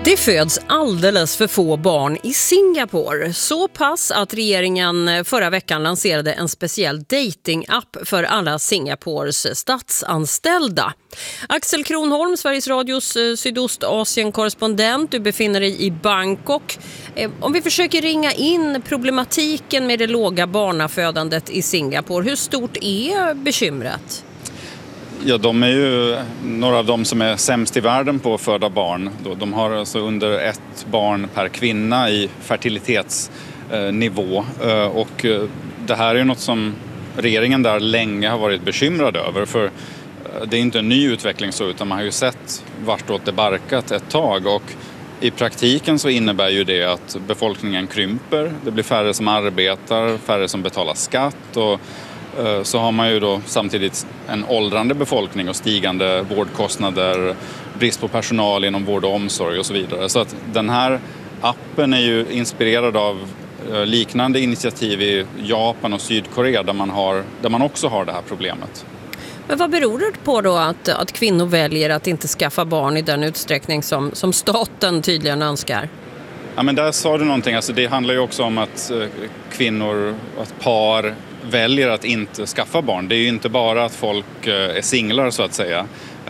Det föds alldeles för få barn i Singapore. Så pass att regeringen förra veckan lanserade en speciell datingapp för alla Singapores statsanställda. Axel Kronholm, Sveriges Radios Sydostasien-korrespondent. Du befinner dig i Bangkok. Om vi försöker ringa in problematiken med det låga barnafödandet i Singapore, hur stort är bekymret? Ja, de är ju några av de som är sämst i världen på att föda barn. De har alltså under ett barn per kvinna i fertilitetsnivå. Och det här är ju något som regeringen där länge har varit bekymrad över. För det är inte en ny utveckling så, utan man har ju sett vartåt det barkat ett tag. Och i praktiken så innebär ju det att befolkningen krymper. Det blir färre som arbetar, färre som betalar skatt och så har man ju då samtidigt en åldrande befolkning och stigande vårdkostnader, brist på personal inom vård och omsorg och så vidare. Så att den här appen är ju inspirerad av liknande initiativ i Japan och Sydkorea där man också har det här problemet. Men vad beror det på då att kvinnor väljer att inte skaffa barn i den utsträckning som staten tydligen önskar? Ja, men där sa du någonting. Alltså, det handlar ju också om att kvinnor, att par väljer att inte skaffa barn. Det är ju inte bara att folk är singlar så att säga,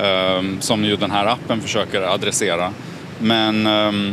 som ju den här appen försöker adressera. Men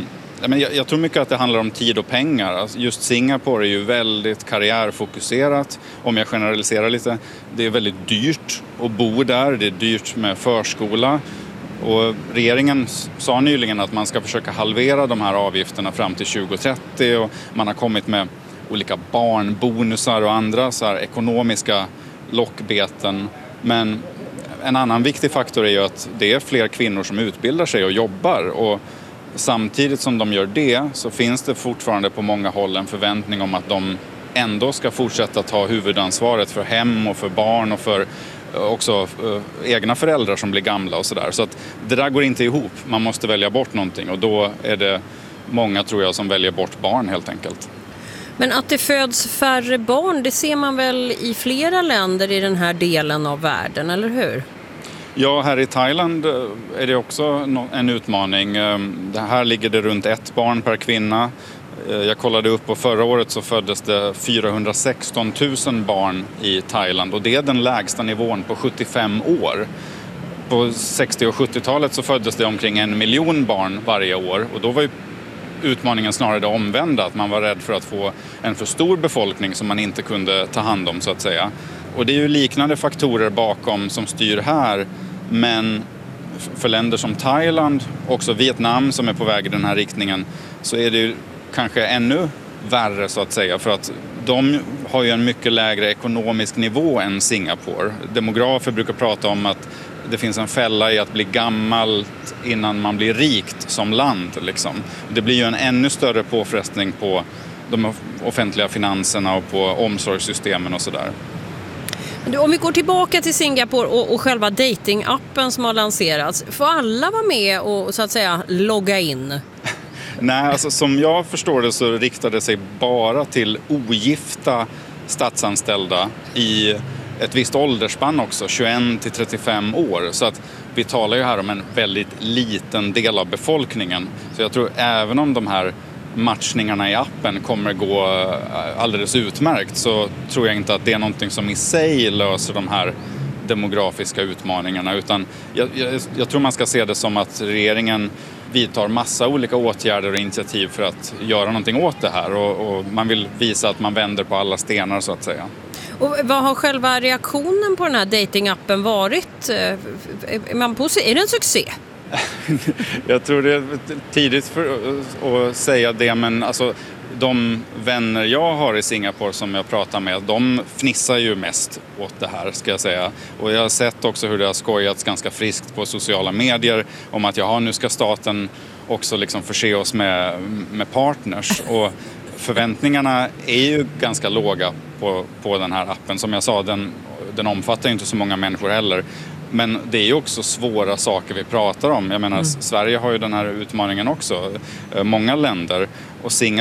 jag tror mycket att det handlar om tid och pengar. Alltså just Singapore är ju väldigt karriärfokuserat. Om jag generaliserar lite, det är väldigt dyrt att bo där. Det är dyrt med förskola. Och regeringen sa nyligen att man ska försöka halvera de här avgifterna fram till 2030 och man har kommit med olika barnbonusar och andra så här ekonomiska lockbeten. Men en annan viktig faktor är ju att det är fler kvinnor som utbildar sig och jobbar. Och samtidigt som de gör det så finns det fortfarande på många håll en förväntning om att de ändå ska fortsätta ta huvudansvaret för hem och för barn och för också egna föräldrar som blir gamla och sådär. Så att det där går inte ihop. Man måste välja bort någonting och då är det många, tror jag, som väljer bort barn helt enkelt. Men att det föds färre barn, det ser man väl i flera länder i den här delen av världen, eller hur? Ja, här i Thailand är det också en utmaning. Här ligger det runt ett barn per kvinna. Jag kollade upp och förra året så föddes det 416 000 barn i Thailand och det är den lägsta nivån på 75 år. På 60- och 70-talet så föddes det omkring 1 miljon barn varje år och då var ju utmaningen snarare det omvända, att man var rädd för att få en för stor befolkning som man inte kunde ta hand om så att säga. Och det är ju liknande faktorer bakom som styr här, men för länder som Thailand, också Vietnam som är på väg i den här riktningen, så är det ju kanske ännu värre så att säga, för att de har ju en mycket lägre ekonomisk nivå än Singapore. Demografer brukar prata om att det finns en fälla i att bli gammal innan man blir rikt som land. Liksom. Det blir ju en ännu större påfrestning på de offentliga finanserna och på omsorgssystemen och sådär. Om vi går tillbaka till Singapore och själva datingappen som har lanserats, får alla vara med och så att säga logga in? Nej, alltså som jag förstår det så riktar det sig bara till ogifta statsanställda i ett visst åldersspann också, 21 till 35 år. Så att vi talar ju här om en väldigt liten del av befolkningen. Så jag tror även om de här matchningarna i appen kommer gå alldeles utmärkt så tror jag inte att det är någonting som i sig löser de här demografiska utmaningarna. Utan jag tror man ska se det som att regeringen vidtar massa olika åtgärder och initiativ för att göra någonting åt det här. Och man vill visa att man vänder på alla stenar så att säga. Och vad har själva reaktionen på den här datingappen varit? Är det en succé? Jag tror det är tidigt för att säga det, men alltså, de vänner jag har i Singapore som jag pratar med, de fnissar ju mest åt det här ska jag säga. Och jag har sett också hur det har skojats ganska friskt på sociala medier om att nu ska staten också liksom förse oss med partners. Och förväntningarna är ju ganska låga på den här appen. Som jag sa, den omfattar ju inte så många människor heller. Men det är ju också svåra saker vi pratar om. Jag menar, Sverige har ju den här utmaningen också. Många länder. Och